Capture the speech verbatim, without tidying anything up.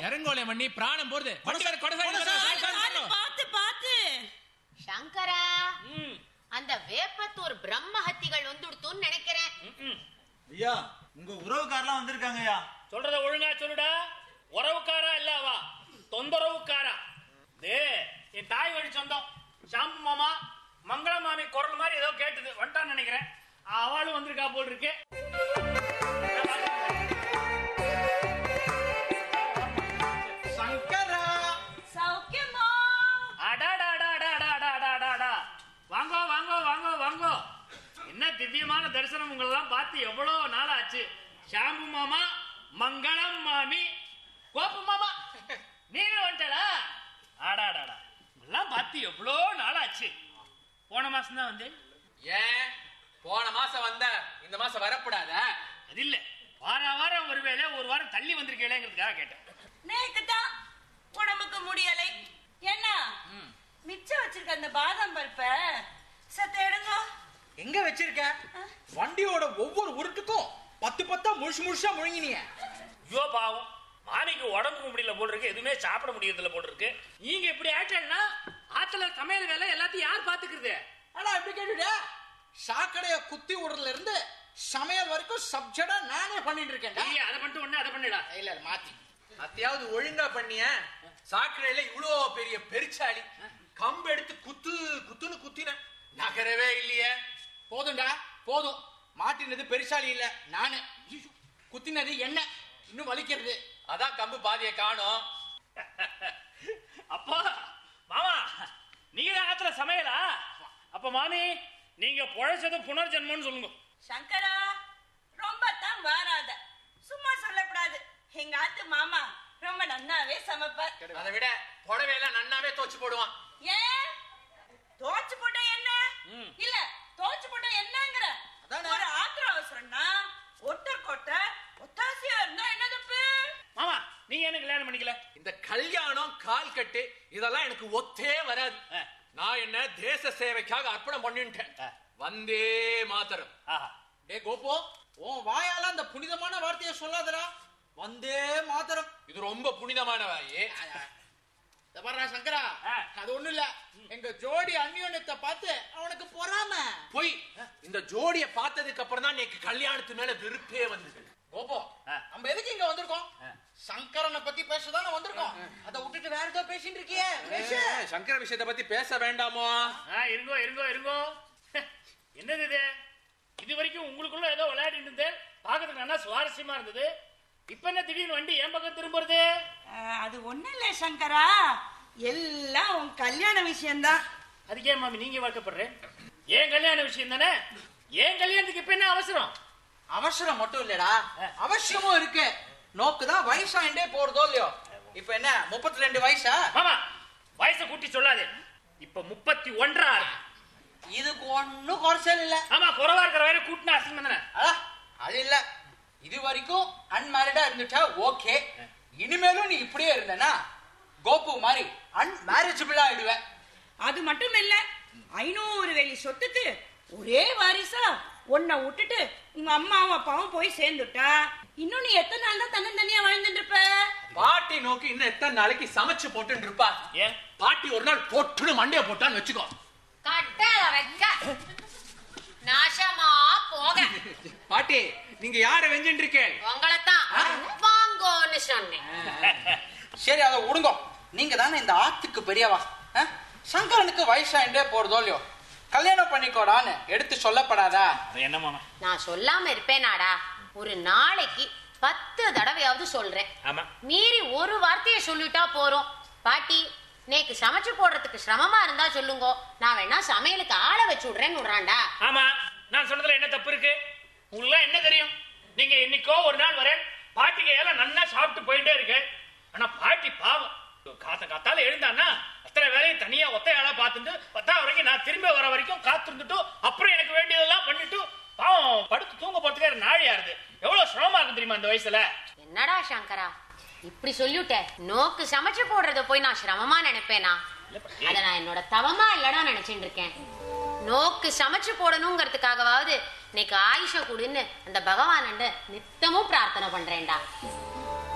கருங்கோலை பண்ணி பிராணம் போறது. பாத்து பாத்து சங்கரா, அந்த வேப்பத்தூர் பிரம்மஹத்திகள் வந்துடுத்துன்னு நினைக்கிறேன். ஐயா, உங்க உறவுக்காரெல்லாம் வந்திருக்காங்க ஐயா. சொல்றத ஒழுங்கா சொல்லுடா. உறவுக்காரா இல்ல அவா, தொந்தரவுக்காரா. என் தாய் வழி சொந்தம் ஷாம்பு மாமா, மங்கள மாமி குரல் மாதிரி ஏதோ கேட்டது வந்துட்டான்னு நினைக்கிறேன். அவளும் வந்திருக்கா போல் இருக்கு. சங்கரா, சௌக்கியமா? அடாடாடாடாடாடாடாடா, வாங்கோ வாங்கோ வாங்கோ வாங்கோ. என்ன திவ்யமான தரிசனம், உங்களெல்லாம் பார்த்து எவ்வளவு நாள் ஆச்சு. ஷாம்பு மாமா, மங்களம் மாமி, கோப்பு மாமா, நீங்க வந்துட்டா? ஆடாடாடா, எல்லாம் பார்த்து எவ்வளோ நாள் ஆச்சு. போன மாசம் தான் வந்து. ஏன் போன மாசம் வந்த இந்த மாசம் வரக்கூடாத? அது இல்ல, வார வாரம் ஒருவேளை ஒரு வாரம் தள்ளி வந்திருக்கேங்கிறதுக்காக கேட்டேன். நேக்குதான் உடம்புக்கு முடியலை. என்ன மிச்சம் வச்சிருக்க அந்த பாதாம் பருப்ப சத்த எடுங்க. எங்க வச்சிருக்க? வண்டியோட ஒவ்வொரு உருட்டுக்கும் பத்து பத்தா முழுசு முழுசா முழுங்கினிய. ஐயோ பாவம், மாமிக்கு உடம்புக்கு முடியல போல் இருக்கு, எதுவுமே சாப்பிட முடியறதுல போல் இருக்கு. நீங்க இப்படி ஆயிட்டா ஆத்துல சமையல் வேலை எல்லாத்தையும் யார் பாத்துக்கிறது? ஆனா எப்படி கேட்டுட, சாக்கடைய குத்தி விடுறதுல இருந்து சமையல் வரைக்கும் சப்ஜெக்டா நானே பண்ணிட்டு இருக்கேன். அதை பண்ணிட்டு ஒண்ணு அதை பண்ணிடா. இல்ல மாத்தி அத்தையாவது ஒழுங்கா பண்ணிய. சாக்கடையில இவ்வளோ பெரிய பெருச்சாளி கம்பு எடுத்து குத்து குத்துன்னு குத்தின, நகரவே இல்லையே. போதும்டா போதும். மாட்டினது பெருசாலி இல்ல, நானு. குத்தினது என்ன, இன்னும் வலிக்கிறது. அதான் கம்பு பாதியை காணோம். அப்பா மாமா, நீங்க தான் ஆத்துல சமையலா? அப்ப மாமி, நீங்க பொழைச்சது புனர்ஜென்மம்னு சொல்லுங்க. சங்கரா, ரொம்ப தான் வாராத, சும்மா சொல்லக்கூடாது. எங்க ஆத்து மாமா ரொம்ப நன்னாவே சமைப்பார். அதை விட புடவையெல்லாம் நன்னாவே தோச்சு போடுவான். ஏன் தோச்சு போட்ட என்ன இல்ல, தோச்சு போட்ட என்னங்கிற ஒரு ஆத்திர அவசரம்னா ஒட்டர் கொட்ட ஒத்தாசியா இருந்தா என்ன தப்பு? மாமா, நீங்க என்ன கல்யாணம் பண்ணிக்கல? இந்த கல்யாணம் கால் கட்டு இதெல்லாம் எனக்கு ஒத்தே வராது. நான் என்ன தேச சேவைக்காக அர்ப்பணம் பண்ணிட்டேன். வந்தே மாதரம். டே கோபோ, உன் வாயால அந்த புனிதமான வார்த்தையை சொல்லாதடா. வந்தே மாதரம் இது ரொம்ப புனிதமான வாயே. சங்கரா, அது ஒண்ணு இல்ல, எங்க ஜோடி அந்யோன்யத்தை பார்த்து அவனுக்கு பொறாம. போய் இந்த ஜோடிய பார்த்ததுக்கு அப்புறம் தான் எனக்கு கல்யாணத்து மேல வெறுப்பே வந்தது. கோபோ, நம்ம எதுக்கு இங்க வந்திருக்கோம்? சங்கரனை பத்தி பேசதானே வந்திருக்கோம். அதை விட்டுட்டு வேற ஏதோ பேசிட்டு இருக்கியே. சங்கர விஷயத்தை பத்தி பேச வேண்டாமோ? இருங்கோ இருங்கோ இருங்கோ. என்னது இது? இது வரைக்கும் உங்களுக்குள்ள ஏதோ விளையாடிட்டு இருந்தேன், பாக்கிறதுக்கு நல்லா சுவாரஸ்யமா இருந்தது. இப்ப என்ன திடீர்னு வண்டி என் பக்கம் திரும்புறது? அது ஒண்ணு இல்ல சங்கரா, எல்லாம் உன் கல்யாண விஷயம்தான். அதுக்கே மாமி நீங்க வாக்கப்படுறேன்? ஏன் கல்யாண விஷயம் தானே. ஏன் கல்யாணத்துக்கு இப்ப என்ன அவசரம்? அவசரம் மட்டும் இல்லடா, அவசியமும் இருக்கு. நோக்குதான் வயசாயிண்டே போறதோ இல்லையோ. இப்ப என்ன முப்பத்தி ரெண்டு வயசா? ஆமா, வயசை கூட்டி சொல்லாது. இப்ப முப்பத்தி ஒன்றா இருக்கு. இதுக்கு ஒன்னும் குறைச்சல் இல்ல. ஆமா, குறைவா இருக்கிற வரை கூட்டினா அசிங்கம் தானே. அது இல்ல, இது வரைக்கும் அன்மேரிடா இருந்துட்டா ஓகே. இனிமேலும் நீ இப்படியே இருந்தனா கோபு மாதிரி அன்மேரேஜபிளா ஆயிடுவேன். அது மட்டும் இல்ல, ஐநூறு வேலி சொத்துக்கு ஒரே வாரிசா உன்னை விட்டுட்டு உங்க அம்மாவும் அப்பாவும் போய் சேர்ந்துட்டா இன்னும் நீ எத்தனை நாள் தான் தன்னந்தனியா வாழ்ந்துட்டு இருப்ப? பாட்டி நோக்கி இன்னும் எத்தனை நாளைக்கு சமைச்சு போட்டு இருப்பா? ஏன் பாட்டி ஒரு நாள் போட்டுன்னு மண்டைய போட்டான்னு வச்சுக்கோ. கட்டளை வைக்க நாசமா போக. பாட்டி, நீங்க யார வெஞ்சிட்டு இருக்கேன்? உங்களைத்தான் வாங்கோன்னு சொன்னேன். சரி, அதை விடுங்க. நீங்க தானே இந்த ஆத்துக்கு பெரியவா. சங்கரனுக்கு வயசாயிண்டே போறதோ இல்லையோ, கல்யாணம் பண்ணிக்கோடான்னு எடுத்து சொல்லப்படாதா? என்னமா நான் சொல்லாம இருப்பேனாடா? ஒரு நாளைக்கு பத்து தடவையாவது சொல்றேன். மீறி ஒரு வார்த்தையை சொல்லிட்டா போறோம். பாட்டி, நேக்கு சமைச்சு போடுறதுக்கு சிரமமா இருந்தா சொல்லுங்க, நான் வேணா சமையலுக்கு ஆளை வச்சு விடுறேன்னு விடுறான்டா. ஆமா, நான் சொன்னதுல என்ன தப்பு இருக்கு? உங்களுக்கு என்ன தெரியும்? நீங்க இன்னைக்கோ ஒரு நாள் வரேன், பாட்டிக்கு எல்லாம் நல்லா சாப்பிட்டு போயிட்டே இருக்கு. ஆனா பாட்டி பாவம், காத்த காத்தால எழுந்தான்னா அத்தனை வேலையும் தனியா ஒத்தையாளா பார்த்துட்டு பத்தா வரைக்கும் நான் திரும்ப வர வரைக்கும் காத்திருந்துட்டு அப்புறம் எனக்கு வேண்டியதெல்லாம் பண்ணிட்டு பாவம் படுத்து தூங்க போறதுக்கு நாழியாருது. எவ்வளவு சிரமமா இருக்கு தெரியுமா இந்த வயசுல? என்னடா சங்கரா இப்படி சொல்லிவிட்ட? நோக்கு சமைச்சு போடுறத போய் நான் சிரமமா நினைப்பேனா? அத நான் என்னோட தவமா இல்லடா நினைச்சுட்டு இருக்கேன். நோக்கு சமைச்சு போடணுங்கிறதுக்காகவாவது இன்னைக்கு ஆயுஷ கூடுன்னு அந்த பகவான் நித்தமும் பிரார்த்தனை பண்றேன்டா.